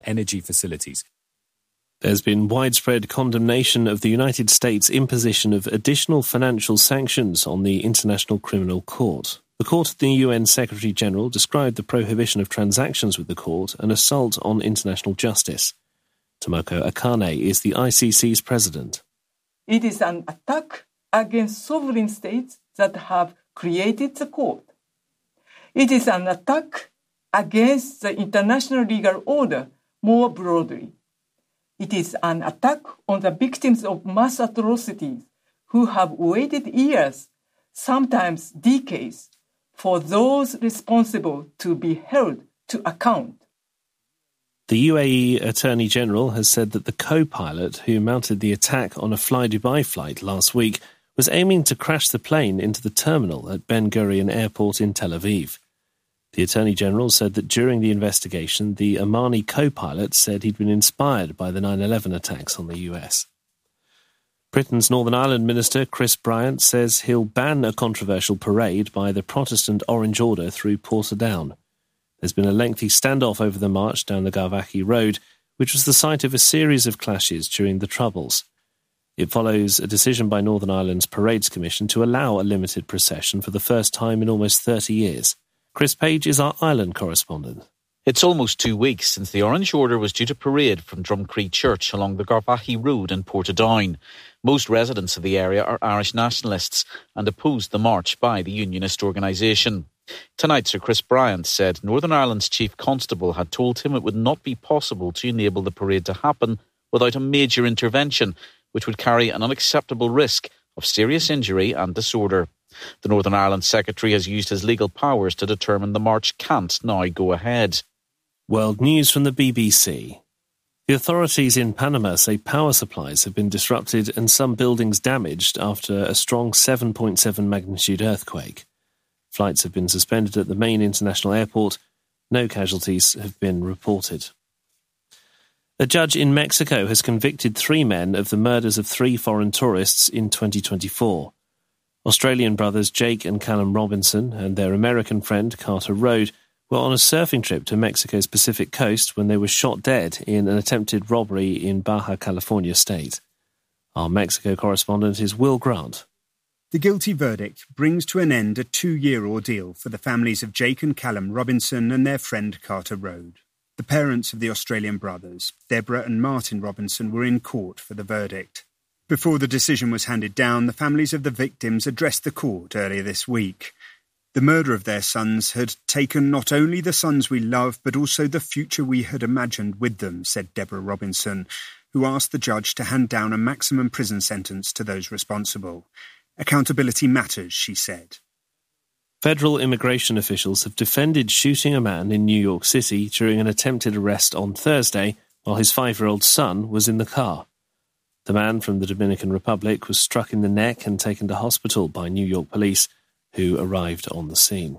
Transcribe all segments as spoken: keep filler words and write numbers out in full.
energy facilities. There's been widespread condemnation of the United States' imposition of additional financial sanctions on the International Criminal Court. The court of the U N Secretary-General described the prohibition of transactions with the court an assault on international justice. Tomoko Akane is the I C C's president. It is an attack against sovereign states that have created the court. It is an attack against the international legal order more broadly. It is an attack on the victims of mass atrocities who have waited years, sometimes decades, for those responsible to be held to account. The U A E Attorney General has said that the co-pilot who mounted the attack on a Fly Dubai flight last week was aiming to crash the plane into the terminal at Ben Gurion Airport in Tel Aviv. The Attorney General said that during the investigation, the Omani co-pilot said he'd been inspired by the nine eleven attacks on the U S. Britain's Northern Ireland Minister Chris Bryant says he'll ban a controversial parade by the Protestant Orange Order through Portadown. There's been a lengthy standoff over the march down the Garvaghy Road, which was the site of a series of clashes during the Troubles. It follows a decision by Northern Ireland's Parades Commission to allow a limited procession for the first time in almost thirty years. Chris Page is our Ireland correspondent. It's almost two weeks since the Orange Order was due to parade from Drumcree Church along the Garvaghy Road in Portadown. Most residents of the area are Irish nationalists and opposed the march by the unionist organisation. Tonight, Sir Chris Bryant said Northern Ireland's Chief Constable had told him it would not be possible to enable the parade to happen without a major intervention, which would carry an unacceptable risk of serious injury and disorder. The Northern Ireland Secretary has used his legal powers to determine the march can't now go ahead. World news from the B B C. The authorities in Panama say power supplies have been disrupted and some buildings damaged after a strong seven point seven magnitude earthquake. Flights have been suspended at the main international airport. No casualties have been reported. A judge in Mexico has convicted three men of the murders of three foreign tourists in twenty twenty-four. Australian brothers Jake and Callum Robinson and their American friend Carter Road were on a surfing trip to Mexico's Pacific coast when they were shot dead in an attempted robbery in Baja California state. Our Mexico correspondent is Will Grant. The guilty verdict brings to an end a two-year ordeal for the families of Jake and Callum Robinson and their friend Carter Road. The parents of the Australian brothers, Deborah and Martin Robinson, were in court for the verdict. Before the decision was handed down, the families of the victims addressed the court earlier this week. The murder of their sons had taken not only the sons we love, but also the future we had imagined with them, said Deborah Robinson, who asked the judge to hand down a maximum prison sentence to those responsible. Accountability matters, she said. Federal immigration officials have defended shooting a man in New York City during an attempted arrest on Thursday while his five-year-old son was in the car. The man from the Dominican Republic was struck in the neck and taken to hospital by New York police, who arrived on the scene.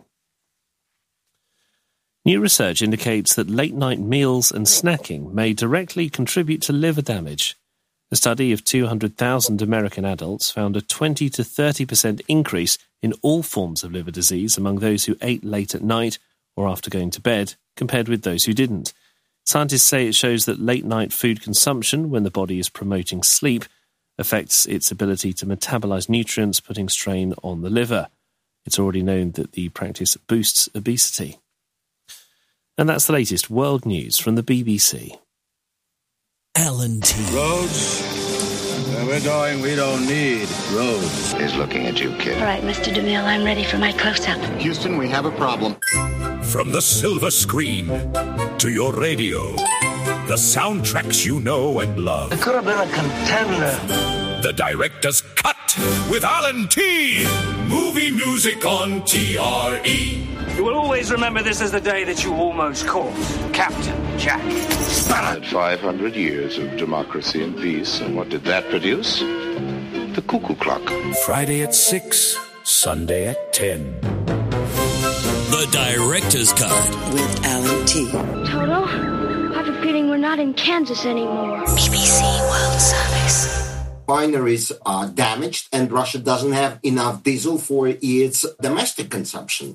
New research indicates that late-night meals and snacking may directly contribute to liver damage. A study of two hundred thousand American adults found a twenty to thirty percent increase in all forms of liver disease among those who ate late at night or after going to bed, compared with those who didn't. Scientists say it shows that late-night food consumption, when the body is promoting sleep, affects its ability to metabolize nutrients, putting strain on the liver. It's already known that the practice boosts obesity. And that's the latest world news from the B B C. Alan T. Roads? Where we're going, we don't need roads. He's looking at you, kid. All right, Mister DeMille, I'm ready for my close-up. Houston, we have a problem. From the silver screen to your radio, the soundtracks you know and love. It could have been a contender. The director's cut with Alan T. Movie music on T R E. You will always remember this as the day that you almost caught Captain Jack Sparrow. five hundred years of democracy and peace, and what did that produce? The cuckoo clock. Friday at six, Sunday at ten. The Director's Cut with Alan T. Toto, I have a feeling we're not in Kansas anymore. B B C World Service. refineries are damaged and Russia doesn't have enough diesel for its domestic consumption.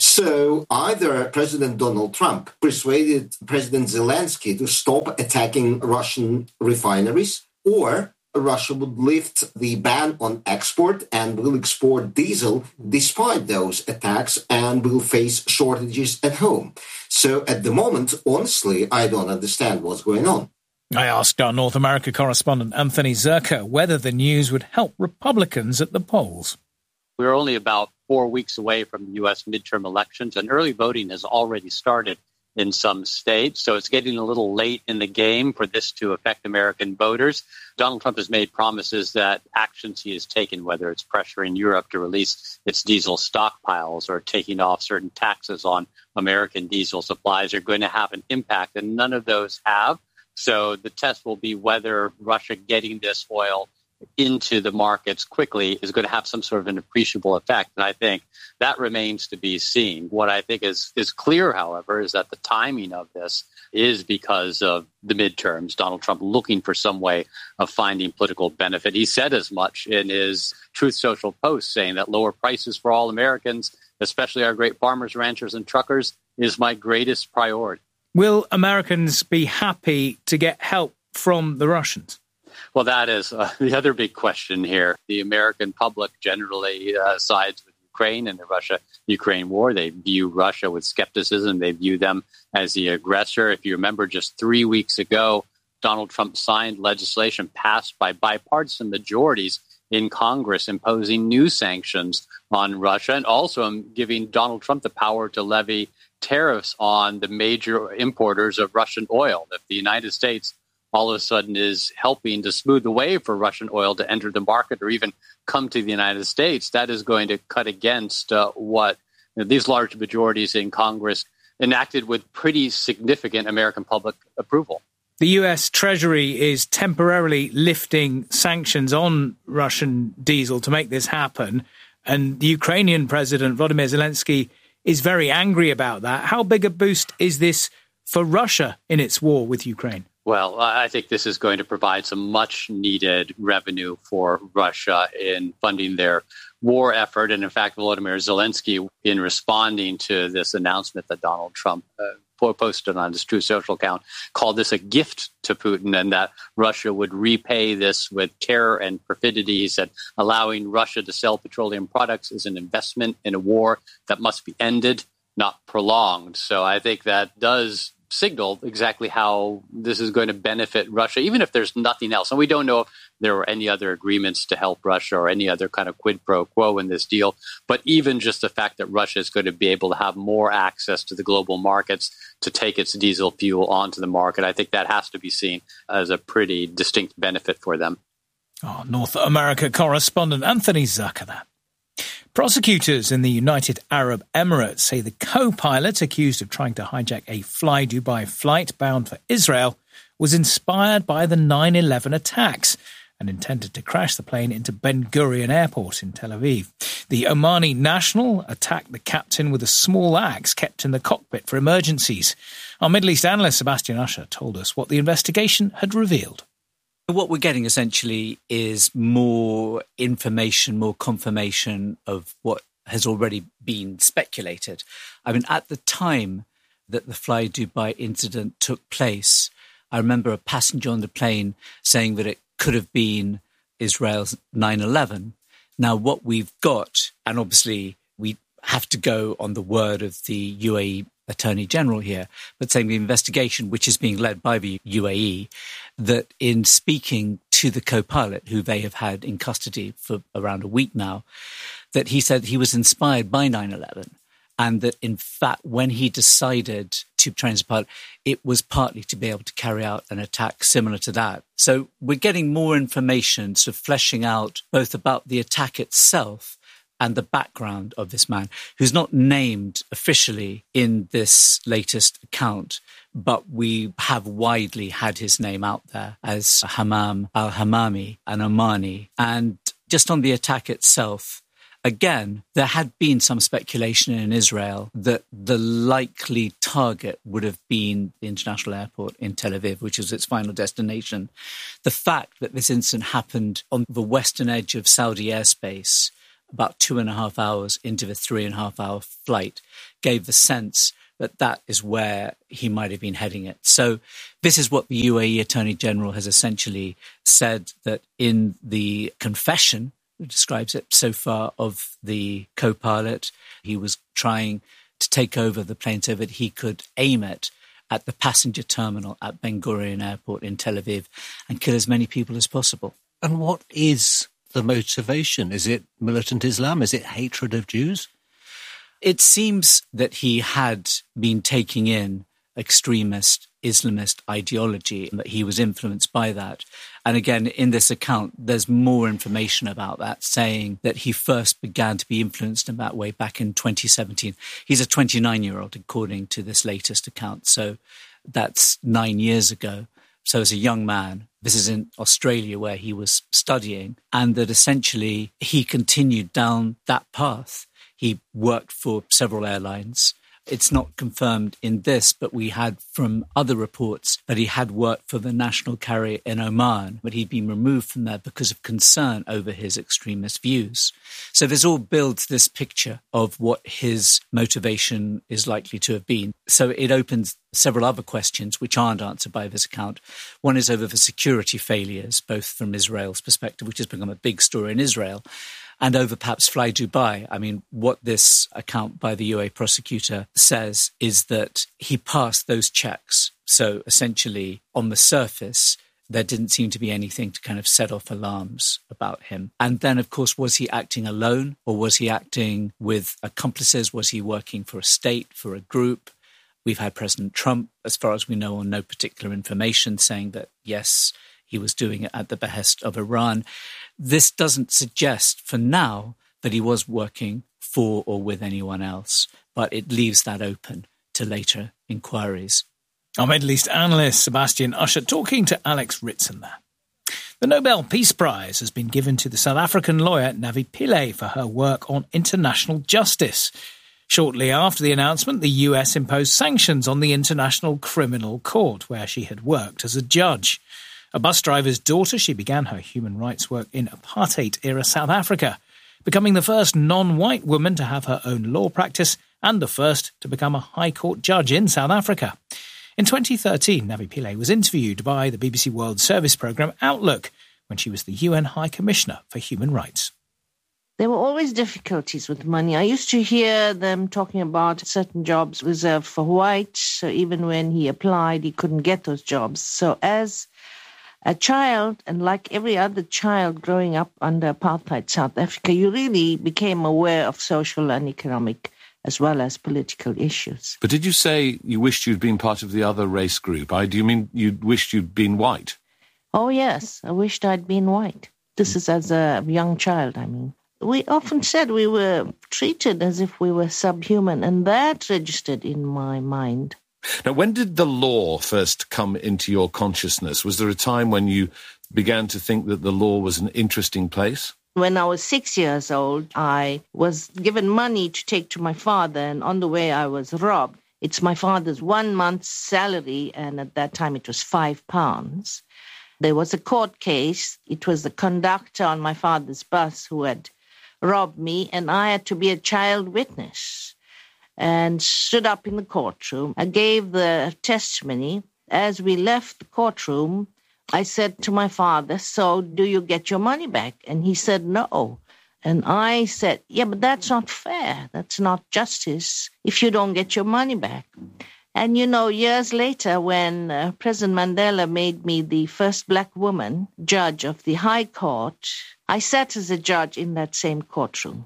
So either President Donald Trump persuaded President Zelensky to stop attacking Russian refineries, or Russia would lift the ban on export and will export diesel despite those attacks and will face shortages at home. So at the moment, honestly, I don't understand what's going on. I asked our North America correspondent Anthony Zerka whether the news would help Republicans at the polls. We're only about four weeks away from the U S midterm elections, and early voting has already started in some states. So it's getting a little late in the game for this to affect American voters. Donald Trump has made promises that actions he has taken, whether it's pressuring Europe to release its diesel stockpiles or taking off certain taxes on American diesel supplies, are going to have an impact, and none of those have. So the test will be whether Russia getting this oil into the markets quickly is going to have some sort of an appreciable effect. And I think that remains to be seen. What I think is, is clear, however, is that the timing of this is because of the midterms, Donald Trump looking for some way of finding political benefit. He said as much in his Truth Social post, saying that lower prices for all Americans, especially our great farmers, ranchers, and truckers, is my greatest priority. Will Americans be happy to get help from the Russians? Well, that is uh, the other big question here. The American public generally uh, sides with Ukraine in the Russia-Ukraine war. They view Russia with skepticism. They view them as the aggressor. If you remember, just three weeks ago, Donald Trump signed legislation passed by bipartisan majorities in Congress imposing new sanctions on Russia, and also giving Donald Trump the power to levy tariffs on the major importers of Russian oil. If the United States all of a sudden is helping to smooth the way for Russian oil to enter the market or even come to the United States, that is going to cut against uh, what you know, these large majorities in Congress enacted with pretty significant American public approval. The U S Treasury is temporarily lifting sanctions on Russian diesel to make this happen, and the Ukrainian President Volodymyr Zelensky is very angry about that. How big a boost is this for Russia in its war with Ukraine? Well, I think this is going to provide some much-needed revenue for Russia in funding their war effort. And in fact, Volodymyr Zelensky, in responding to this announcement that Donald Trump uh, posted on his Truth Social account, called this a gift to Putin, and that Russia would repay this with terror and perfidy. He said, allowing Russia to sell petroleum products is an investment in a war that must be ended, not prolonged. So I think that does signal exactly how this is going to benefit Russia, even if there's nothing else. And we don't know if there were any other agreements to help Russia or any other kind of quid pro quo in this deal. But even just the fact that Russia is going to be able to have more access to the global markets to take its diesel fuel onto the market, I think that has to be seen as a pretty distinct benefit for them. Oh, North America correspondent Anthony Zerka there. Prosecutors in the United Arab Emirates say the co-pilot accused of trying to hijack a Fly Dubai flight bound for Israel was inspired by the nine eleven attacks and intended to crash the plane into Ben Gurion Airport in Tel Aviv. The Omani national attacked the captain with a small axe kept in the cockpit for emergencies. Our Middle East analyst Sebastian Usher told us what the investigation had revealed. What we're getting essentially is more information, more confirmation of what has already been speculated. I mean, at the time that the Fly Dubai incident took place, I remember a passenger on the plane saying that it could have been Israel's nine eleven. Now, what we've got, and obviously we have to go on the word of the U A E Attorney General here, but saying the investigation, which is being led by the U A E, that in speaking to the co-pilot, who they have had in custody for around a week now, that he said he was inspired by nine eleven, and that in fact, when he decided to train as a pilot, it was partly to be able to carry out an attack similar to that. So we're getting more information, sort of fleshing out both about the attack itself and the background of this man, who's not named officially in this latest account, but we have widely had his name out there as Hammam al-Hammami, an Omani. And just on the attack itself, Again, there had been some speculation in Israel that the likely target would have been the international airport in Tel Aviv, which was its final destination. The fact that this incident happened on the western edge of Saudi airspace, about two and a half hours into the three and a half hour flight, gave the sense that that is where he might have been heading it. So this is what the U A E Attorney General has essentially said, that in the confession, describes it so far, of the co-pilot, he was trying to take over the plane so that he could aim it at the passenger terminal at Ben Gurion Airport in Tel Aviv and kill as many people as possible. And what is the motivation? Is it militant Islam? Is it hatred of Jews? It seems that he had been taking in extremist Islamist ideology, that he was influenced by that. And again, in this account, there's more information about that, saying that he first began to be influenced in that way back in twenty seventeen. He's a twenty-nine-year-old, according to this latest account. So that's nine years ago. So as a young man, this is in Australia where he was studying, and that essentially he continued down that path. He worked for several airlines. It's not confirmed in this, but we had from other reports that he had worked for the national carrier in Oman, but he'd been removed from there because of concern over his extremist views. So this all builds this picture of what his motivation is likely to have been. So it opens several other questions which aren't answered by this account. One is over the security failures, both from Israel's perspective, which has become a big story in Israel, and over perhaps Fly Dubai. I mean, what this account by the U A prosecutor says is that he passed those checks. So essentially, on the surface, there didn't seem to be anything to kind of set off alarms about him. And then, of course, was he acting alone, or was he acting with accomplices? Was he working for a state, for a group? We've had President Trump, as far as we know, on no particular information, saying that, yes, he was doing it at the behest of Iran. This doesn't suggest for now that he was working for or with anyone else, but it leaves that open to later inquiries. Our Middle East analyst Sebastian Usher talking to Alex Ritson there. The Nobel Peace Prize has been given to the South African lawyer Navi Pillay for her work on international justice. Shortly after the announcement, the U S imposed sanctions on the International Criminal Court, where she had worked as a judge. A bus driver's daughter, she began her human rights work in apartheid-era South Africa, becoming the first non-white woman to have her own law practice and the first to become a High Court judge in South Africa. In twenty thirteen, Navi Pillay was interviewed by the B B C World Service programme Outlook when she was the U N High Commissioner for Human Rights. There were always difficulties with money. I used to hear them talking about certain jobs reserved for whites, so even when he applied, he couldn't get those jobs. So as a child, and like every other child growing up under apartheid South Africa, you really became aware of social and economic as well as political issues. But did you say you wished you'd been part of the other race group? I, do you mean you wished you'd been white? Oh, yes. I wished I'd been white. This is as a young child, I mean. We often said we were treated as if we were subhuman, and that registered in my mind. Now, when did the law first come into your consciousness? Was there a time when you began to think that the law was an interesting place? When I was six years old, I was given money to take to my father, and on the way I was robbed. It's my father's one month's salary, and at that time it was five pounds. There was a court case. It was the conductor on my father's bus who had robbed me, and I had to be a child witness and stood up in the courtroom. I gave the testimony. As we left the courtroom, I said to my father, "So do you get your money back?" And he said, "No." And I said, "Yeah, but that's not fair. That's not justice if you don't get your money back." And, you know, years later, when uh, President Mandela made me the first black woman judge of the High Court, I sat as a judge in that same courtroom.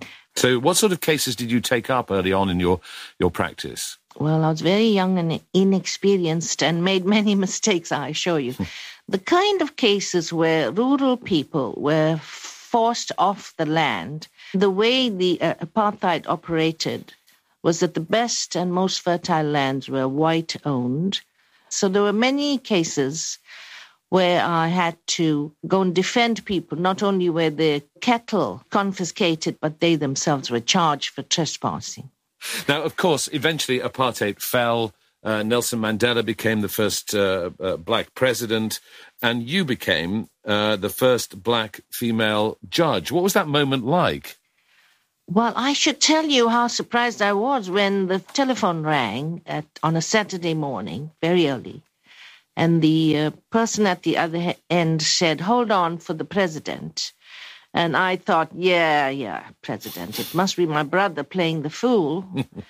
So what sort of cases did you take up early on in your, your practice? Well, I was very young and inexperienced and made many mistakes, I assure you. The kind of cases where rural people were forced off the land, the way the uh, apartheid operated was that the best and most fertile lands were white-owned. So there were many cases where I had to go and defend people. Not only were their cattle confiscated, but they themselves were charged for trespassing. Now, of course, eventually apartheid fell. Uh, Nelson Mandela became the first uh, uh, black president, and you became uh, the first black female judge. What was that moment like? Well, I should tell you how surprised I was when the telephone rang at, on a Saturday morning, very early, and the uh, person at the other end said, "Hold on for the president." And I thought, yeah, yeah, president. It must be my brother playing the fool.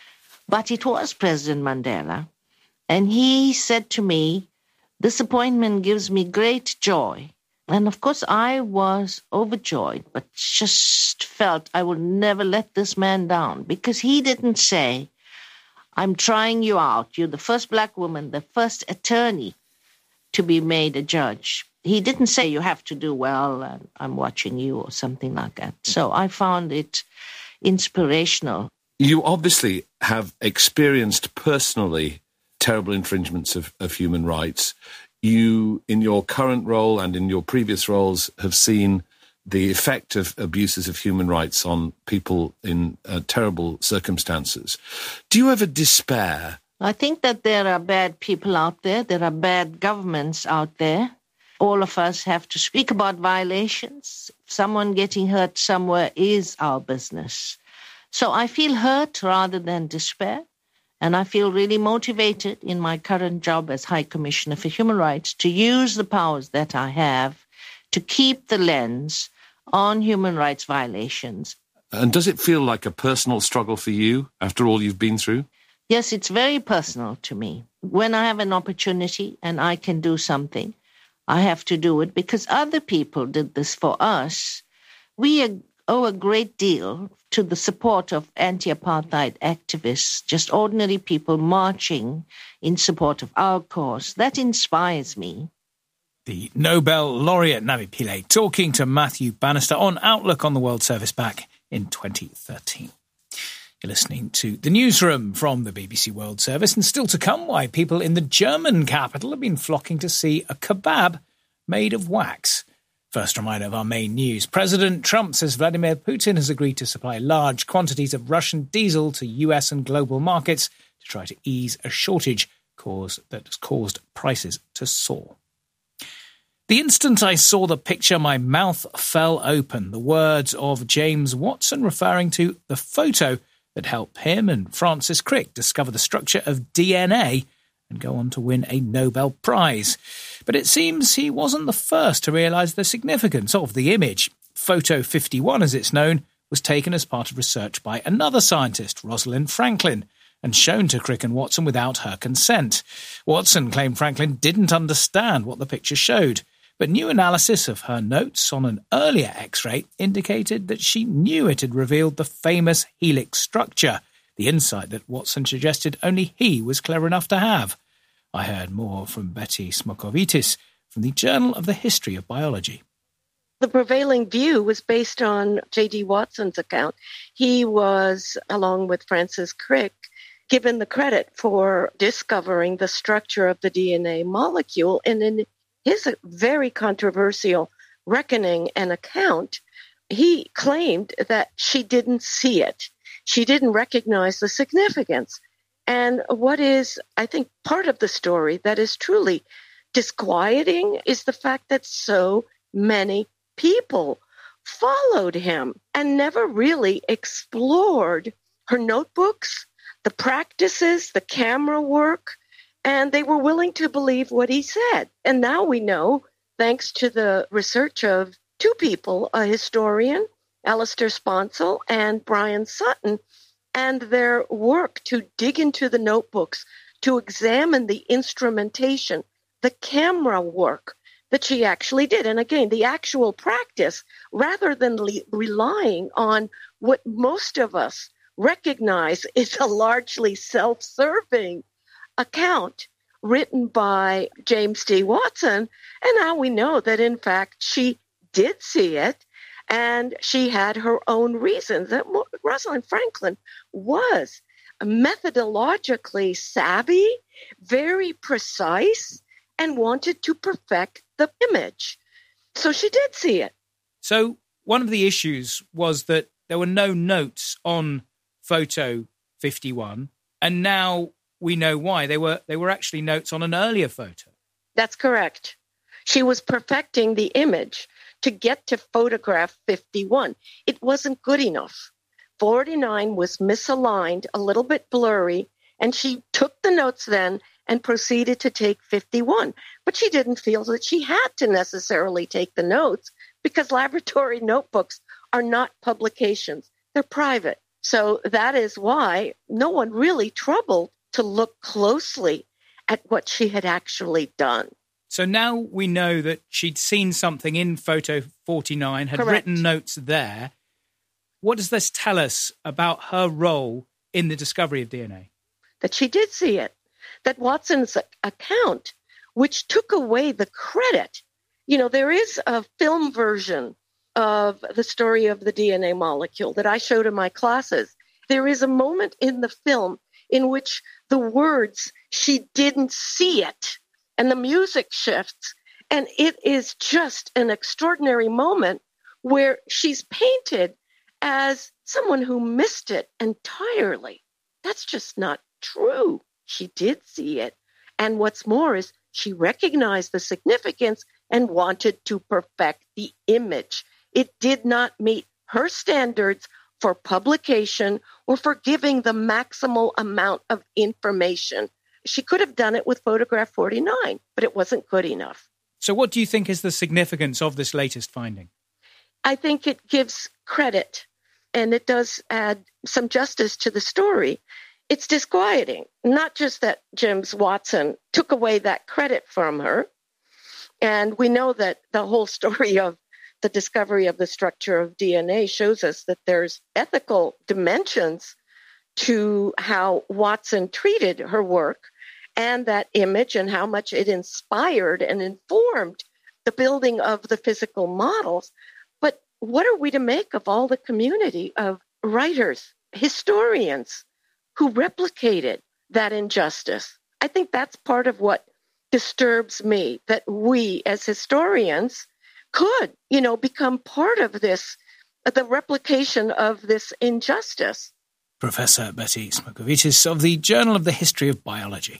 But it was President Mandela. And he said to me, "This appointment gives me great joy." And of course, I was overjoyed, but just felt I will never let this man down, because he didn't say, "I'm trying you out. You're the first black woman, the first attorney to be made a judge." He didn't say, "You have to do well, and I'm watching you," or something like that. So I found it inspirational. You obviously have experienced personally terrible infringements of, of human rights. You, in your current role and in your previous roles, have seen the effect of abuses of human rights on people in uh, terrible circumstances. Do you ever despair? I think that there are bad people out there. There are bad governments out there. All of us have to speak about violations. Someone getting hurt somewhere is our business. So I feel hurt rather than despair. And I feel really motivated in my current job as High Commissioner for Human Rights to use the powers that I have to keep the lens on human rights violations. And does it feel like a personal struggle for you after all you've been through? Yes, it's very personal to me. When I have an opportunity and I can do something, I have to do it because other people did this for us. We owe a great deal to the support of anti-apartheid activists, just ordinary people marching in support of our cause. That inspires me. The Nobel laureate Navi Pillay talking to Matthew Bannister on Outlook on the World Service back in twenty thirteen. You're listening to The Newsroom from the B B C World Service, and still to come, why people in the German capital have been flocking to see a kebab made of wax. First reminder of our main news. President Trump says Vladimir Putin has agreed to supply large quantities of Russian diesel to U S and global markets to try to ease a shortage cause that has caused prices to soar. The instant I saw the picture, my mouth fell open. The words of James Watson referring to the photo that helped him and Francis Crick discover the structure of D N A and go on to win a Nobel Prize. But it seems he wasn't the first to realise the significance of the image. Photo fifty-one, as it's known, was taken as part of research by another scientist, Rosalind Franklin, and shown to Crick and Watson without her consent. Watson claimed Franklin didn't understand what the picture showed, but new analysis of her notes on an earlier X-ray indicated that she knew it had revealed the famous helix structure, the insight that Watson suggested only he was clever enough to have. I heard more from Betty Smokovitis from the Journal of the History of Biology. The prevailing view was based on J D Watson's account. He was, along with Francis Crick, given the credit for discovering the structure of the D N A molecule. And in his very controversial reckoning and account, he claimed that she didn't see it. She didn't recognize the significance. And what is, I think, part of the story that is truly disquieting is the fact that so many people followed him and never really explored her notebooks, the practices, the camera work, and they were willing to believe what he said. And now we know, thanks to the research of two people, a historian, Alistair Sponsel, and Brian Sutton, and their work to dig into the notebooks, to examine the instrumentation, the camera work that she actually did. And again, the actual practice, rather than le- relying on what most of us recognize is a largely self-serving account written by James D. Watson. And now we know that, in fact, she did see it. And she had her own reasons. That Rosalind Franklin was methodologically savvy, very precise, and wanted to perfect the image. So she did see it. So one of the issues was that there were no notes on photo fifty-one, and now we know why. They were they were actually notes on an earlier photo. That's correct. She was perfecting the image to get to photograph fifty-one. It wasn't good enough. forty-nine was misaligned, a little bit blurry, and she took the notes then and proceeded to take fifty-one. But she didn't feel that she had to necessarily take the notes because laboratory notebooks are not publications. They're private. So that is why no one really troubled to look closely at what she had actually done. So now we know that she'd seen something in photo forty-nine, had Correct. written notes there. What does this tell us about her role in the discovery of D N A? That she did see it. That Watson's account, which took away the credit. You know, there is a film version of the story of the D N A molecule that I showed in my classes. There is a moment in the film in which the words, she didn't see it, and the music shifts. And it is just an extraordinary moment where she's painted as someone who missed it entirely. That's just not true. She did see it. And what's more is she recognized the significance and wanted to perfect the image. It did not meet her standards for publication or for giving the maximal amount of information. She could have done it with photograph forty-nine, but it wasn't good enough. So what do you think is the significance of this latest finding? I think it gives credit, and it does add some justice to the story. It's disquieting, not just that James Watson took away that credit from her. And we know that the whole story of the discovery of the structure of D N A shows us that there's ethical dimensions to how Watson treated her work and that image and how much it inspired and informed the building of the physical models. But what are we to make of all the community of writers, historians who replicated that injustice? I think that's part of what disturbs me, that we as historians could, you know, become part of this, the replication of this injustice. Professor Betty Smokovitis of the Journal of the History of Biology.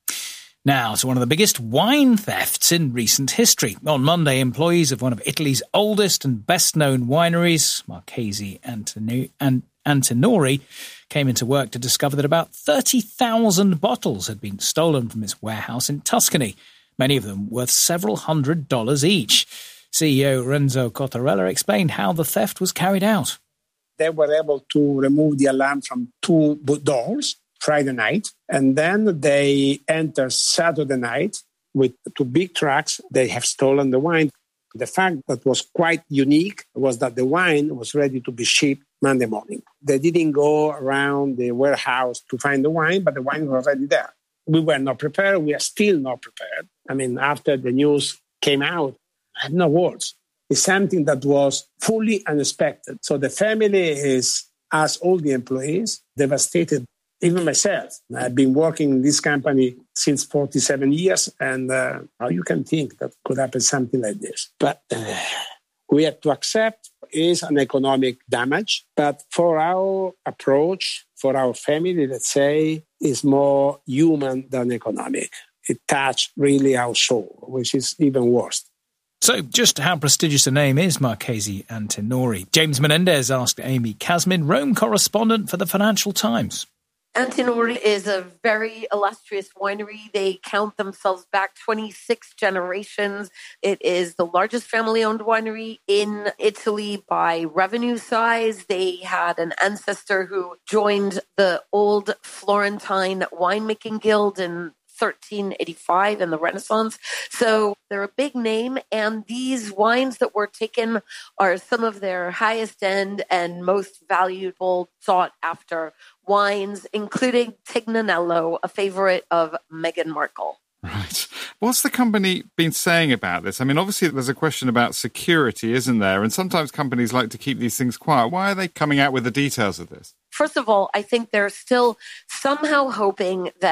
Now to one of the biggest wine thefts in recent history. On Monday, employees of one of Italy's oldest and best-known wineries, Marchesi Antoni- and Antinori, came into work to discover that about thirty thousand bottles had been stolen from its warehouse in Tuscany, many of them worth several hundred dollars each. C E O Renzo Cottarella explained how the theft was carried out. They were able to remove the alarm from two doors Friday night, and then they entered Saturday night with two big trucks. They have stolen the wine. The fact that was quite unique was that the wine was ready to be shipped Monday morning. They didn't go around the warehouse to find the wine, but the wine was already there. We were not prepared. We are still not prepared. I mean, after the news came out, I have no words. It's something that was fully unexpected. So the family is, as all the employees, devastated. Even myself, I've been working in this company since forty-seven years, and uh, how you can think that could happen something like this. But uh, we have to accept is an economic damage. But for our approach, for our family, let's say, is more human than economic. It touched really our soul, which is even worse. So just how prestigious a name is Marchesi Antinori? James Menendez asked Amy Casmin, Rome correspondent for the Financial Times. Antinori is a very illustrious winery. They count themselves back twenty-six generations. It is the largest family-owned winery in Italy by revenue size. They had an ancestor who joined the old Florentine winemaking guild in thirteen eighty-five in the Renaissance. So they're a big name, and these wines that were taken are some of their highest end and most valuable, sought after wines, including Tignanello, a favorite of Meghan Markle. Right. What's the company been saying about this? I mean, obviously there's a question about security, isn't there? And sometimes companies like to keep these things quiet. Why are they coming out with the details of this? First of all, I think they're still somehow hoping that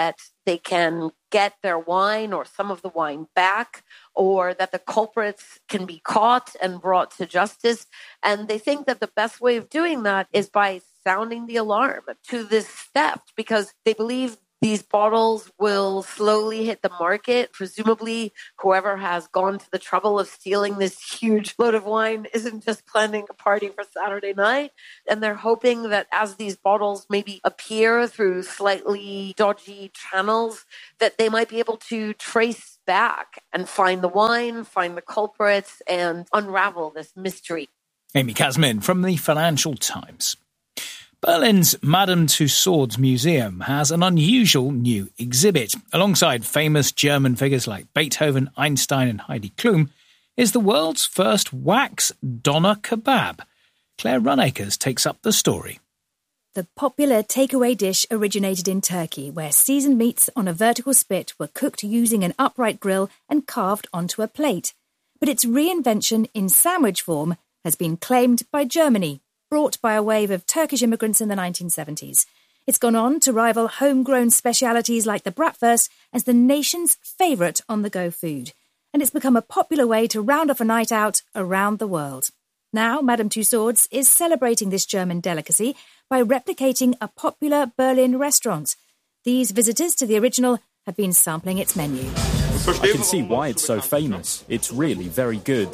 they can get their wine or some of the wine back, or that the culprits can be caught and brought to justice. And they think that the best way of doing that is by sounding the alarm to this theft, because they believe these bottles will slowly hit the market. Presumably, whoever has gone to the trouble of stealing this huge load of wine isn't just planning a party for Saturday night. And they're hoping that as these bottles maybe appear through slightly dodgy channels, that they might be able to trace back and find the wine, find the culprits, and unravel this mystery. Amy Kazmin from the Financial Times. Berlin's Madame Tussauds Museum has an unusual new exhibit. Alongside famous German figures like Beethoven, Einstein and Heidi Klum, is the world's first wax doner kebab. Claire Runacres takes up the story. The popular takeaway dish originated in Turkey, where seasoned meats on a vertical spit were cooked using an upright grill and carved onto a plate. But its reinvention in sandwich form has been claimed by Germany, brought by a wave of Turkish immigrants in the nineteen seventies. It's gone on to rival homegrown specialities like the bratwurst as the nation's favourite on-the-go food. And it's become a popular way to round off a night out around the world. Now, Madame Tussauds is celebrating this German delicacy by replicating a popular Berlin restaurant. These visitors to the original have been sampling its menu. I can see why it's so famous. It's really very good.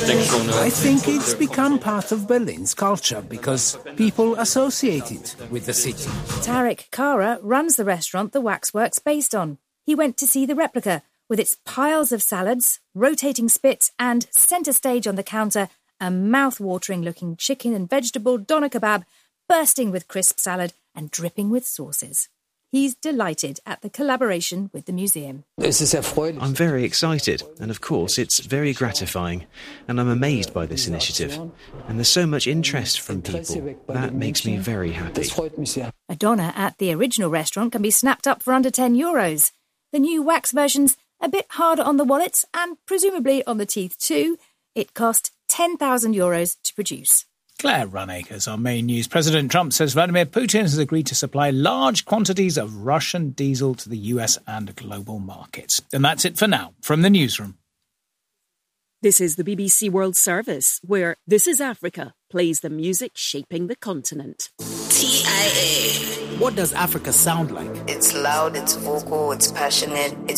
I think it's become part of Berlin's culture because people associate it with the city. Tarek Kara runs the restaurant the waxwork's based on. He went to see the replica with its piles of salads, rotating spits and centre stage on the counter, a mouth-watering looking chicken and vegetable doner kebab bursting with crisp salad and dripping with sauces. He's delighted at the collaboration with the museum. I'm very excited, and of course it's very gratifying, and I'm amazed by this initiative. And there's so much interest from people. That makes me very happy. A doner at the original restaurant can be snapped up for under ten euros. The new wax version's a bit harder on the wallet and presumably on the teeth too. It cost ten thousand euros to produce. Claire Runacres, our main news. President Trump says Vladimir Putin has agreed to supply large quantities of Russian diesel to the U S and global markets. And that's it for now from the newsroom. This is the B B C World Service, where This Is Africa plays the music shaping the continent. T I A. What does Africa sound like? It's loud, it's vocal, it's passionate, it's